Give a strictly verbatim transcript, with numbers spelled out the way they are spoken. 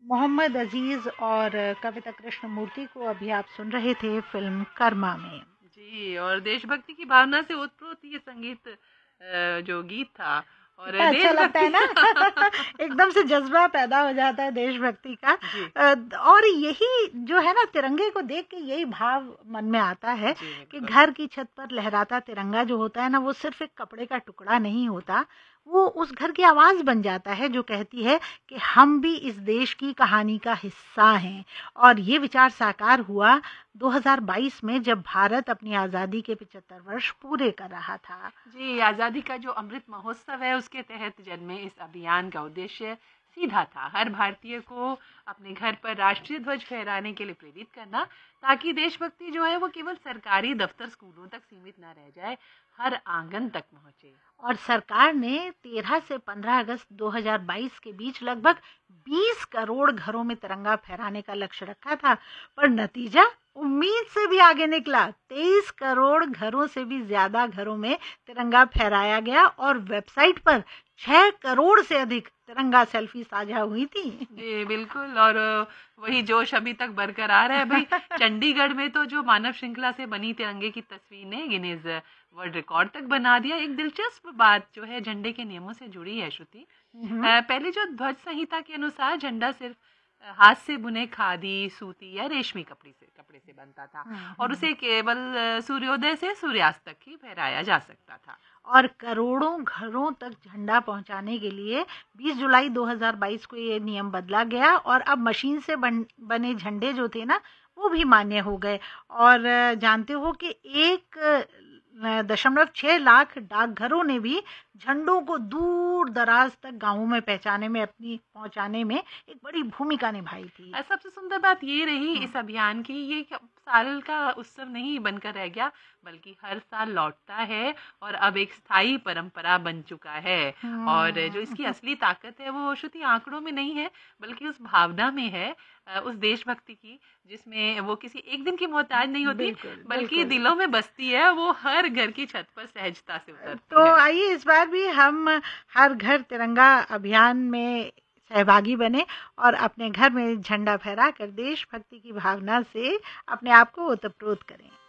मोहम्मद अजीज और कविता कृष्णमूर्ति को अभी आप सुन रहे थे फिल्म कर्मा में। जी, और देशभक्ति की भावना से ओतप्रोत ये संगीत अ, जो गीत था, और कितना अच्छा लगता है ना। देशभक्ति एकदम से जज्बा पैदा हो जाता है देशभक्ति का। जी अ, और यही जो है ना, तिरंगे को देख के यही भाव मन में आता है जी कि बिल्कुल। घर की छत पर लहराता तिरंगा जो होता है ना, वो सिर्फ एक कपड़े का टुकड़ा नहीं होता, वो उस घर की आवाज बन जाता है जो कहती है कि हम भी इस देश की कहानी का हिस्सा हैं। और ये विचार साकार हुआ दो हज़ार बाईस में, जब भारत अपनी आज़ादी के पचहत्तर वर्ष पूरे कर रहा था। जी, आज़ादी का जो अमृत महोत्सव है उसके तहत जन्मे इस अभियान का उद्देश्य सीधा था, हर भारतीय को अपने घर पर राष्ट्रीय ध्वज फहराने के लिए प्रेरित करना, ताकि देशभक्ति जो है वो केवल सरकारी दफ्तर स्कूलों तक सीमित ना रह जाए, हर आंगन तक पहुंचे। और सरकार ने तेरह से पंद्रह अगस्त दो हज़ार बाईस के बीच लगभग बीस करोड़ घरों में तिरंगा फहराने का लक्ष्य रखा था, पर नतीजा उम्मीद से भी आगे निकला। तेईस करोड़ घरों से भी ज्यादा घरों में तिरंगा फहराया गया और वेबसाइट पर छह करोड़ से अधिक तिरंगा सेल्फी साझा हुई थी। जी बिल्कुल, और वही जोश अभी तक बरकरार है भाई। चंडीगढ़ में तो जो मानव श्रृंखला से बनी तिरंगे की तस्वीर ने गिनीज वर्ल्ड रिकॉर्ड तक बना दिया। एक दिलचस्प बात जो है झंडे के नियमों से जुड़ी है श्रुति। अ, पहले जो ध्वज संहिता के अनुसार झंडा सिर्फ अ, हाथ से बुने खादी, सूती या रेशमी कपड़े से कपड़े से बनता था, और उसे केवल अ, सूर्योदय से सूर्यास्त तक ही फहराया जा सकता था। और करोड़ों घरों तक झंडा पहुंचाने के लिए बीस जुलाई दो हज़ार बाईस को ये नियम बदला गया और अब मशीन से बन, बने झंडे जो थे ना, वो भी मान्य हो गए। और अ, जानते हो कि एक अ, दशमलव छह लाख डाकघरों ने भी झंडों को दूर दराज तक गांवों में पहुंचाने में अपनी पहुंचाने में एक बड़ी भूमिका निभाई थी। अ, सबसे सुंदर बात ये रही हाँ। इस अभियान की, ये एक साल का उत्सव नहीं बनकर रह गया, बल्कि हर साल लौटता है और अब एक स्थायी परंपरा बन चुका है। और जो इसकी हम्म। असली ताकत है वो श्रुति आंकड़ों में नहीं है, बल्कि उस भावना में है, अ, उस देशभक्ति की, जिसमें वो किसी एक दिन की मोहताज नहीं होती, बिल्कुल बल्कि बिल्कुल। दिलों में बसती है, वो हर घर की छत पर सहजता से उतरती तो है। आइए इस बार भी हम हर घर तिरंगा अभियान में सहभागी बने और अपने घर में झंडा फहरा कर देशभक्ति की भावना से अपने आप को ओतप्रोत करें।